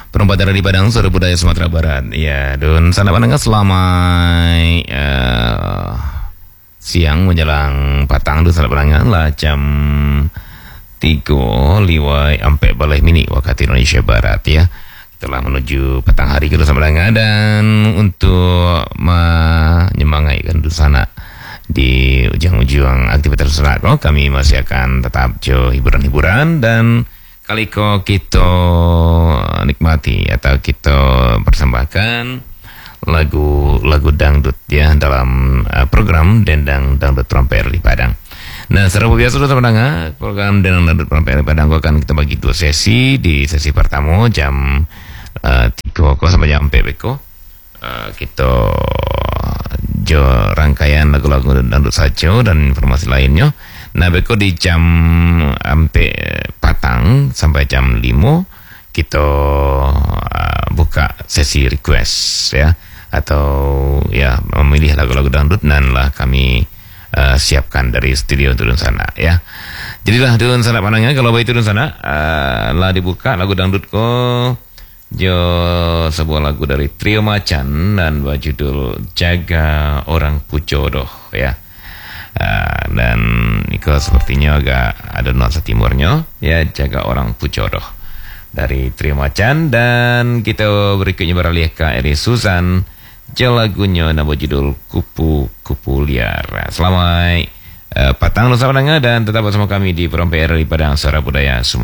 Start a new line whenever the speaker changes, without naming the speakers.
Perempat dari Padang, Suara Budaya Sumatera Barat. Ya, dan sana pandangan selama siang menjelang patang dan sana pandangan lah jam 3 liwai ampe balai mini waktu Indonesia Barat ya. Telah menuju petang hari ke sama pandangan dan untuk menyemangaikan di sana di ujung-ujung aktivitas selako kami masih akan tetap hiburan-hiburan dan kaliko kita nikmati atau kita persembahkan lagu dangdut ya dalam program Dendang Dangdut Promper di Padang. Nah, secara biasa sudah mendengar program Dendang Dangdut Promper di Padang akan kita bagi 2 sesi. Di sesi pertama jam 3 sampai jam 4 kita rangkaian lagu-lagu dangdut saja dan informasi lainnya. Nah, beko di jam sampai patang sampai jam 5 kita buka sesi request ya atau ya memilih lagu-lagu dangdut dan lah kami siapkan dari studio turun sana ya. Jadilah turun sana panangnya kalau baik turun sana lah dibuka lagu dangdut sebuah lagu dari Trio Macan dan berjudul Jaga Orang Pujodoh ya. Dan Niko sepertinya agak ada nuansa timurnya ya, Jaga Orang Pujodoh dari Trio Macan. Dan kita berikutnya beralih ke Eri Susan, lagunya nama judul Kupu-Kupu Liar. Selamat patang bersama dengan dan tetap bersama kami di Promperi Padang Suara Budaya Sumatera.